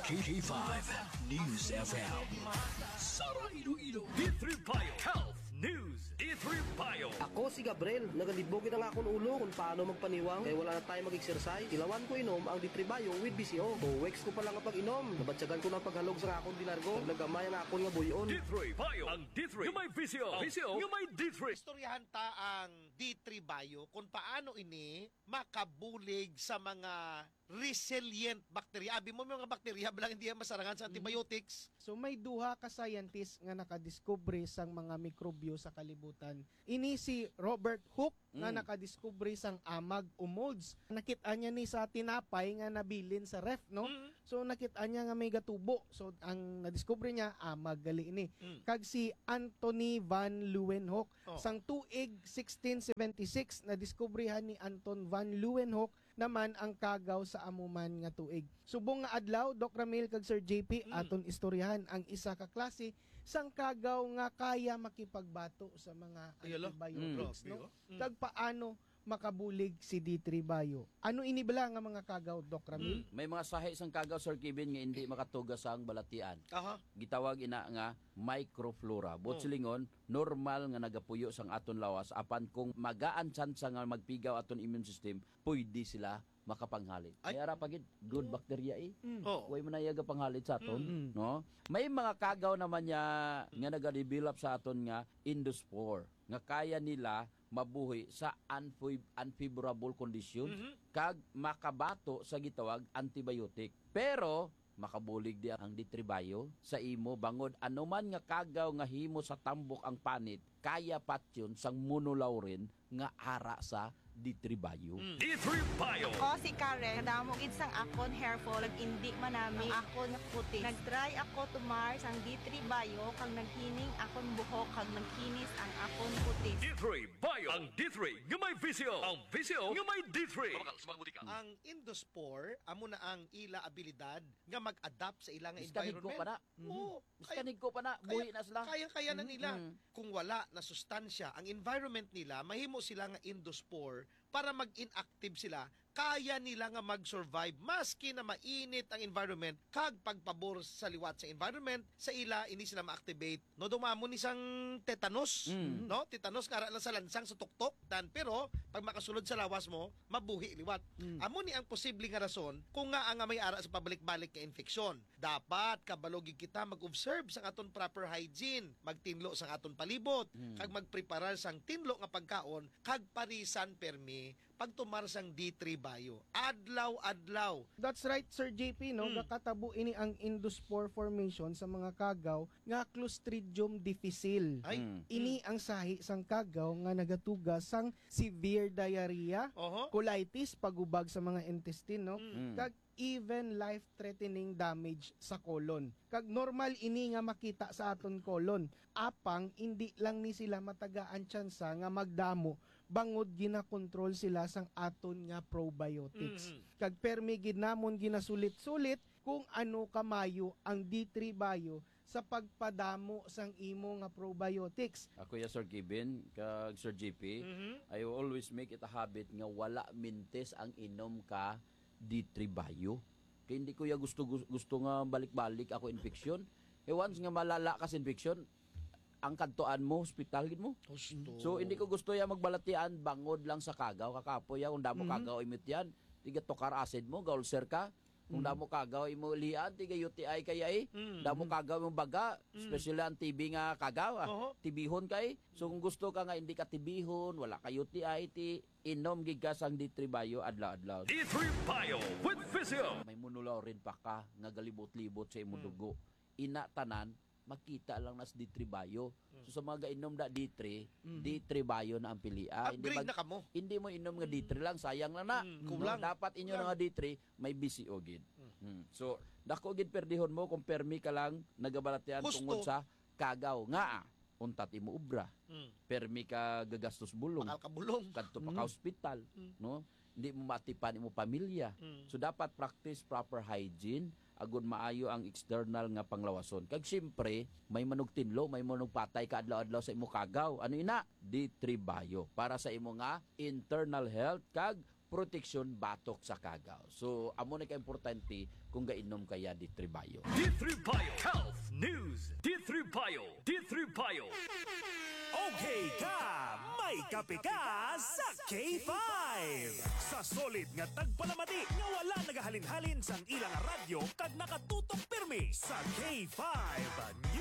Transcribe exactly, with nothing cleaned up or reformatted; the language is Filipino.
K five News F M. Sara Iloilo. D three Bio Health News. D three Bio. Ako si Gabriel, nagalibogin na nga akong ulo kung paano magpaniwang kaya wala na tayo mag-exercise. Tilawan ko inom ang D three Bio with B C O. two weeks ko pa lang kapag inom. Nabatsagan ko ng paghalog sa akong dilargo. Naglagamay ang akong nga buyon. D three Bio. Ang D three yung may V C O. V C O yung may D three. Istoryahan ta ang D three Bio kung paano ini makabulig sa mga resilient bacteria. Abi mo mga bacteria balang hindi yan masarangan sa antibiotics. So may duha ka scientist nga nakadiskubre sang mga mikrobyo sa kalibutan. Ini si Robert Hooke nga nakadiskubre sang amag o molds. Nakita niya ni sa tinapay nga nabilin sa ref, no? Mm. So nakita niya nga may gatubo. So ang nadiskubre niya amag gali ini. Mm. Kag si Anthony van Leeuwenhoek Oh. sang tuig sixteen seventy-six nadiskubrehan ni Anton van Leeuwenhoek naman ang kagaw sa amuman nga tuig. Subong nga adlaw, Doc Ramil kag Sir J P, Mm. aton istoryahan ang isa ka klase sang kagaw nga kaya makipagbato sa mga Ayala. antibiotics, Mm. no? Mm. Kag paano makabulig si D three Bio. Ano inibala nga mga kagaw, Doc Ramil? Mm. May mga sahi sang kagaw, Sir Kevin, nga hindi makatugas ang balatian. Aha. Gitawag ina nga microflora. But Oh. silingon, normal nga nagapuyo sang aton lawas apan kung magaan tsansa nga magpigaw aton immune system, pwede sila makapanghalit. Ay. Kaya ra pagid good bacteria eh. Oh. Way manayaga panghalit sa aton, no? May mga kagaw naman niya nga nagadevelop sa aton nga endospore nga kaya nila mabuhi sa unfav- unfavorable condition kag makabato sa gitawag antibiotic. Pero makabulig di ang D three Bio sa imo bangod anuman nga kagaw nga himo sa tambok ang panit kaya patyon sang monolaurin nga ara sa D three Bio. D three Bio. Ako si Karen, kadamo gid sang akon hair fall, indi manami akon nga puti. Nag-try ako tumar sang D three Bio kag naghining akon buhok kag nagkinis ang akon puti. D three Bio. Ang D three yung may V C O. Ang V C O yung may D three. Ang endospore amo na ang ila abilidad nga mag-adapt sa ilang Iskanig ko environment. pa na. Oo. Iskanig ko pa na. Buhi na sila. Kaya-kaya na nila. Mhm. Kung wala na sustansya, ang environment nila, mahimo sila nga endospore para mag-inactive sila, kaya nila nga mag-survive maski na mainit ang environment kag pagpabor sa liwat sa environment sa ila ini sila ma-activate no dumamo ni sang tetanus Mm. no tetanus kara lang sa lansang sa tuktok dan pero pag makasulod sa lawas mo mabuhi liwat amo ni ang posible nga rason kung nga ang may ara sa pabalik-balik nga infeksyon dapat kabalogig kita mag-observe sa aton proper hygiene magtinlo sa aton palibot kag magpreparar sang tinlo nga pagkaon kag parisan permi pagtumar sang D three Bio. Adlaw-adlaw. That's right, Sir J P, no? Nakatabo ini ang endospore formation sa mga kagaw nga Clostridium difficile. Ay. Mm. Ini ang sahi sang kagaw nga nagatugas sang severe diarrhea, Oho. colitis, pagubag sa mga intestine, no? Mm. Kag even life-threatening damage sa colon. Kag normal ini nga makita sa aton colon. Apang, hindi lang ni sila matagaan tsansa nga magdamo bangod gina-control sila sang aton nga probiotics. Kag permi gid namon ginasulit-sulit kung ano kamayo ang D three Bio sa pagpadamo sang imo nga probiotics. Ako ya Sir Kevin, kag Sir J P, I always make it a habit nga wala mintes ang inom ka D three Bio. Kaya hindi ko ya gusto gusto nga balik-balik ako infeksyon. E once nga malala ka sa infeksyon, ang kantuan mo, hospital gid mo. Gusto. So hindi ko gusto ya magbalatian bangod lang sa kagaw kakapoy ya kung damo kagaw imit yan. Tiga tokar acid mo, gaulser ka. Kung damo kagaw imo lian, tiga U T I kaya eh. Damo kagaw yung baga, especially ang T B nga kagaw, ah. Oho. Tibihon kay. So kung gusto ka nga hindi ka tibihon, wala ka U T I, ti inom gid ka sang D three Bio adlaw-adlaw. D three Bio with V C O. May munulaw rin pa ka nga galibot-libot sa imong dugo. Ina tanan makita lang nas D three Bio. So sa mga gainom da D three, D three Bio na ang pilian. Upgrade na kamo. Hindi mo inom nga D three lang, sayang lang na. kulang. No, dapat inyo nga D three may B C O gid. Hmm. So dako gid perdihon mo kung permi ka lang nagabalatian Gusto. tungod sa kagaw nga untat imo ubra. Mm. Permi ka gagastos bulong. Bakal kabulong. Kadto pa ka hospital, no? Hindi mo matipan imo pamilya. So dapat practice proper hygiene agon maayo ang external nga panglawason. Kag siyempre, may manugtinlo, may manugpatay ka adlaw-adlaw sa imo kagaw. Ano ina? D three Bio para sa imo nga internal health kag proteksyon batok sa kagaw. So amo na ka importante kung gainom kaya di tribayo. D three Bio Health News. D three Bio. D three Bio. Okay ka, may kape ka sa K five. Sa solid nga tagpalamati nga wala nagahalin-halin sang ilang radyo kag nakatutok pirmi sa K five.